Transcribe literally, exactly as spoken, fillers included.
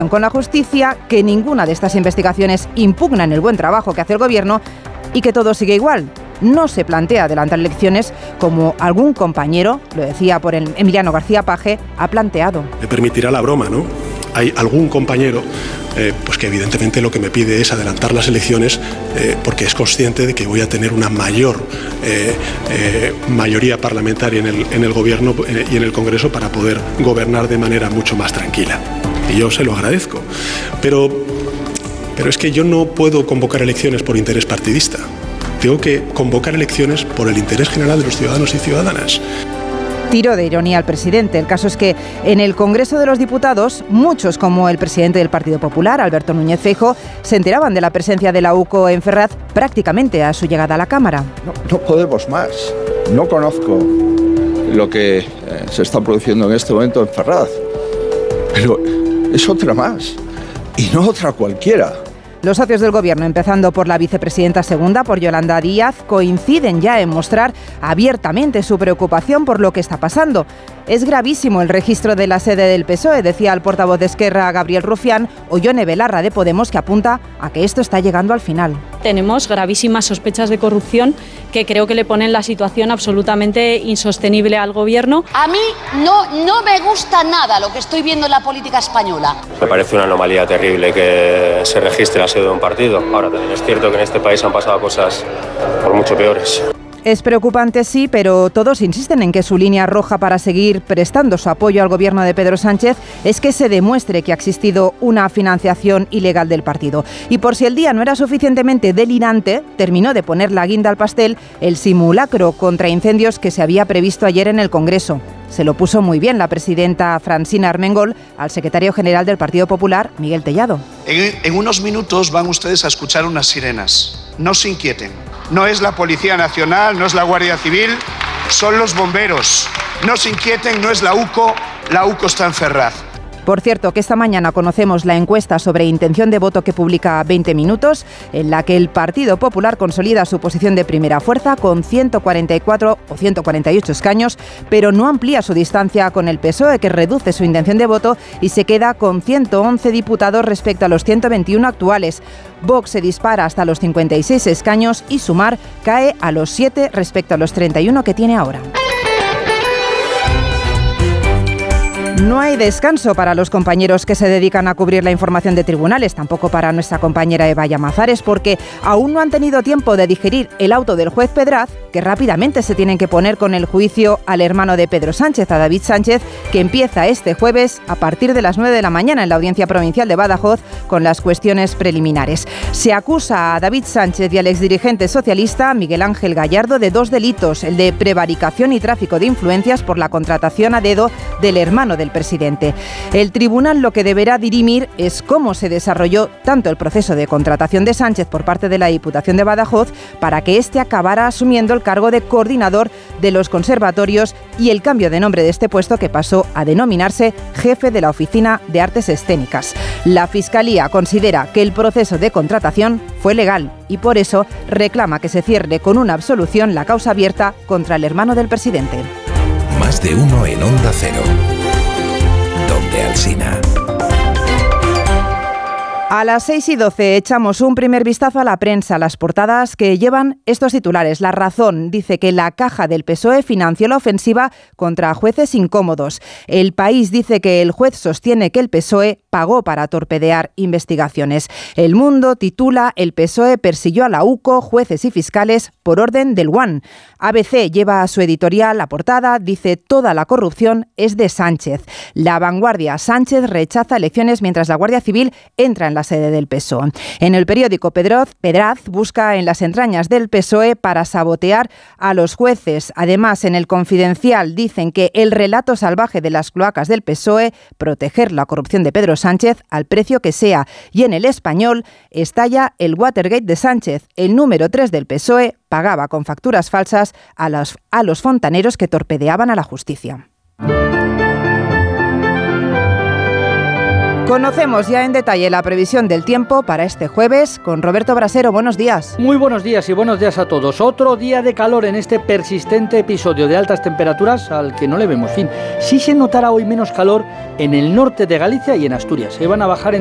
con la justicia, que ninguna de estas investigaciones impugnan el buen trabajo que hace el gobierno y que todo sigue igual. No se plantea adelantar elecciones como algún compañero, lo decía por el Emiliano García Paje, ha planteado. Me permitirá la broma, ¿no? Hay algún compañero eh, pues que evidentemente lo que me pide es adelantar las elecciones eh, porque es consciente de que voy a tener una mayor eh, eh, mayoría parlamentaria en el, en el Gobierno eh, y en el Congreso para poder gobernar de manera mucho más tranquila. Y yo se lo agradezco. Pero, pero es que yo no puedo convocar elecciones por interés partidista. Tengo que convocar elecciones por el interés general de los ciudadanos y ciudadanas. Tiro de ironía al presidente. El caso es que en el Congreso de los Diputados, muchos, como el presidente del Partido Popular, Alberto Núñez Feijóo, se enteraban de la presencia de la U C O en Ferraz prácticamente a su llegada a la Cámara. No, no podemos más. No conozco lo que eh, se está produciendo en este momento en Ferraz, pero es otra más, y no otra cualquiera. Los socios del Gobierno, empezando por la vicepresidenta segunda, por Yolanda Díaz, coinciden ya en mostrar abiertamente su preocupación por lo que está pasando. Es gravísimo el registro de la sede del P S O E, decía el portavoz de Esquerra, Gabriel Rufián, o Yone Belarra de Podemos, que apunta a que esto está llegando al final. Tenemos gravísimas sospechas de corrupción que creo que le ponen la situación absolutamente insostenible al Gobierno. A mí no, no me gusta nada lo que estoy viendo en la política española. Me parece una anomalía terrible que se registre la sede de un partido. Ahora, también es cierto que en este país han pasado cosas por mucho peores. Es preocupante, sí, pero todos insisten en que su línea roja para seguir prestando su apoyo al gobierno de Pedro Sánchez es que se demuestre que ha existido una financiación ilegal del partido. Y por si el día no era suficientemente delirante, terminó de poner la guinda al pastel el simulacro contra incendios que se había previsto ayer en el Congreso. Se lo puso muy bien la presidenta Francina Armengol al secretario general del Partido Popular, Miguel Tellado. En, en unos minutos van ustedes a escuchar unas sirenas. No se inquieten. No es la Policía Nacional, no es la Guardia Civil, son los bomberos. No se inquieten, no es la U C O, la U C O está en Ferraz. Por cierto, que esta mañana conocemos la encuesta sobre intención de voto que publica veinte minutos, en la que el Partido Popular consolida su posición de primera fuerza con ciento cuarenta y cuatro o ciento cuarenta y ocho escaños, pero no amplía su distancia con el P S O E, que reduce su intención de voto y se queda con ciento once diputados respecto a los ciento veintiuno actuales. Vox se dispara hasta los cincuenta y seis escaños y Sumar cae a los siete respecto a los treinta y uno que tiene ahora. No hay descanso para los compañeros que se dedican a cubrir la información de tribunales, tampoco para nuestra compañera Eva Llamazares, porque aún no han tenido tiempo de digerir el auto del juez Pedraz, que rápidamente se tienen que poner con el juicio al hermano de Pedro Sánchez, a David Sánchez, que empieza este jueves a partir de las nueve de la mañana en la Audiencia Provincial de Badajoz con las cuestiones preliminares. Se acusa a David Sánchez y al exdirigente socialista Miguel Ángel Gallardo de dos delitos, el de prevaricación y tráfico de influencias por la contratación a dedo del hermano del presidente. El tribunal lo que deberá dirimir es cómo se desarrolló tanto el proceso de contratación de Sánchez por parte de la Diputación de Badajoz para que éste acabara asumiendo el cargo de coordinador de los conservatorios y el cambio de nombre de este puesto que pasó a denominarse jefe de la Oficina de Artes Escénicas. La Fiscalía considera que el proceso de contratación fue legal y por eso reclama que se cierre con una absolución la causa abierta contra el hermano del presidente. Más de uno en Onda Cero. Donde Alsina. A las seis y doce echamos un primer vistazo a la prensa, las portadas que llevan estos titulares. La Razón dice que la caja del P S O E financió la ofensiva contra jueces incómodos. El País dice que el juez sostiene que el P S O E pagó para torpedear investigaciones. El Mundo titula: el P S O E persiguió a la U C O, jueces y fiscales por orden del One. A B C lleva a su editorial la portada, dice: toda la corrupción es de Sánchez. La Vanguardia: Sánchez rechaza elecciones mientras la Guardia Civil entra en la sede del P S O E. En el periódico Pedroz, Pedraz busca en las entrañas del P S O E para sabotear a los jueces. Además, en el Confidencial dicen que el relato salvaje de las cloacas del P S O E, proteger la corrupción de Pedro Sánchez al precio que sea. Y en El Español estalla el Watergate de Sánchez. El número tres del P S O E pagaba con facturas falsas a los, a los fontaneros que torpedeaban a la justicia. Conocemos ya en detalle la previsión del tiempo para este jueves con Roberto Brasero. Buenos días. Muy buenos días y buenos días a todos. Otro día de calor en este persistente episodio de altas temperaturas al que no le vemos fin. Sí se notará hoy menos calor en el norte de Galicia y en Asturias. Se van a bajar en